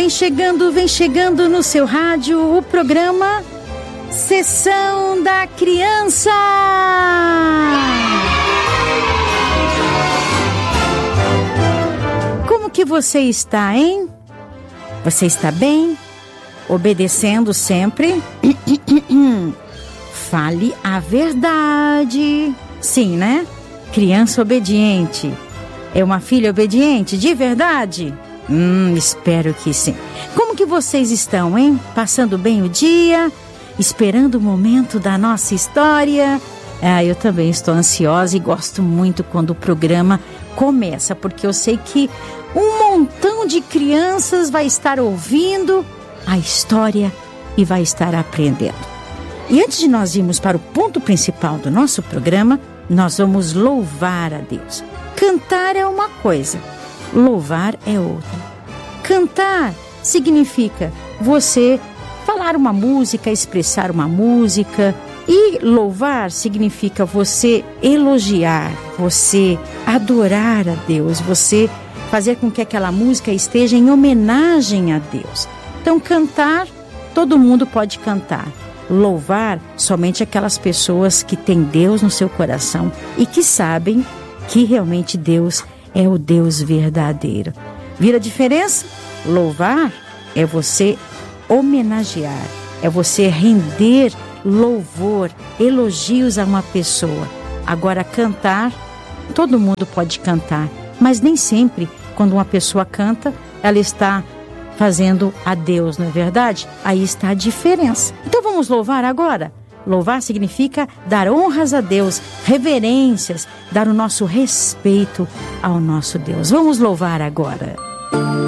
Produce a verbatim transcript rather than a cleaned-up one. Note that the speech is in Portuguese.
Vem chegando, vem chegando no seu rádio o programa Sessão da Criança. Como que você está, hein? Você está bem? Obedecendo sempre? Fale a verdade. Sim, né? Criança obediente. É uma filha obediente de verdade? Hum, espero que sim. Como que vocês estão, hein? Passando bem o dia? Esperando o momento da nossa história? Ah, eu também estou ansiosa e gosto muito quando o programa começa, porque eu sei que um montão de crianças vai estar ouvindo a história e vai estar aprendendo. E antes de nós irmos para o ponto principal do nosso programa, nós vamos louvar a Deus. Cantar é uma coisa, louvar é outra. Cantar significa você falar uma música, expressar uma música, e louvar significa você elogiar, você adorar a Deus, você fazer com que aquela música esteja em homenagem a Deus. Então, cantar, todo mundo pode cantar. Louvar, somente aquelas pessoas que têm Deus no seu coração e que sabem que realmente Deus é o Deus verdadeiro. Vira a diferença? Louvar é você homenagear, é você render louvor, elogios a uma pessoa. Agora, cantar, todo mundo pode cantar, mas nem sempre, quando uma pessoa canta, ela está fazendo a Deus, não é verdade? Aí está a diferença. Então vamos louvar agora? Louvar significa dar honras a Deus, reverências, dar o nosso respeito ao nosso Deus. Vamos louvar agora.